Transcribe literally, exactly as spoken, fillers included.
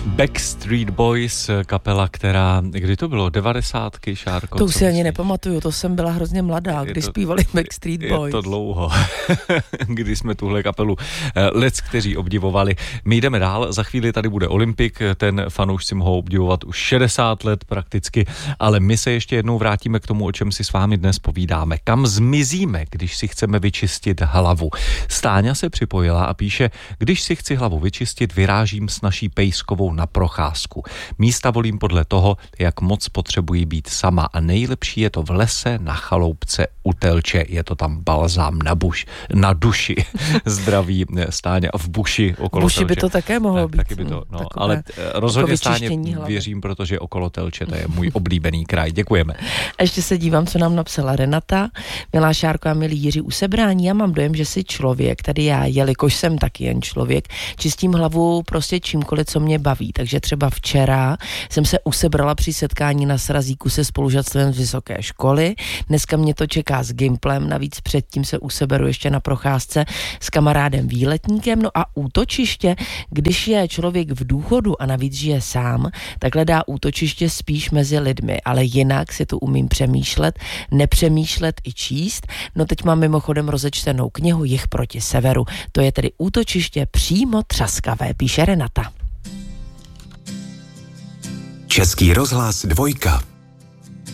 Backstreet Boys, kapela, která, kdy to bylo, devadesátky, Šárko? To už si ani nepamatuju, to jsem byla hrozně mladá, je když to, zpívali Backstreet Boys. Je to dlouho, kdy jsme tuhle kapelu lec, kteří obdivovali. My jdeme dál, za chvíli tady bude Olympik, ten fanoušci mohou obdivovat už šedesát let prakticky, ale my se ještě jednou vrátíme k tomu, o čem si s vámi dnes povídáme. Kam zmizíme, když si chceme vyčistit hlavu? Stáňa se připojila a píše, když si chci hlavu vyčistit, vyrážím s naší pejskovou na procházku. Místa volím podle toho, jak moc potřebuji být sama a nejlepší je to v lese, na chaloupce, u Telče, je to tam balzám na buš, na duši. Zdraví Stáňa v buši okolo buši Telče. By to také mohlo tak, být. Taky by to, no, takové, ale rozhodně Stáně hlavy. Věřím, protože okolo Telče, to je můj oblíbený kraj. Děkujeme. A ještě se dívám, co nám napsala Renata. Milá Šárko a milý Jiří, u sebrání já mám dojem, že si člověk, tady já, jelikož jsem taky jen člověk, čistím hlavu prostě čímkoliv, co mě baví. Takže třeba včera jsem se usebrala při setkání na srazíku se spolužáctvem z vysoké školy. Dneska mě to čeká s Gimplem, navíc předtím se useberu ještě na procházce s kamarádem výletníkem. No a útočiště, když je člověk v důchodu a navíc žije sám, tak hledá útočiště spíš mezi lidmi, ale jinak si tu umím přemýšlet, nepřemýšlet i číst. No teď mám mimochodem rozečtenou knihu Jih proti severu. To je tedy útočiště přímo třaskavé, píše Renata. Český rozhlas dvojka.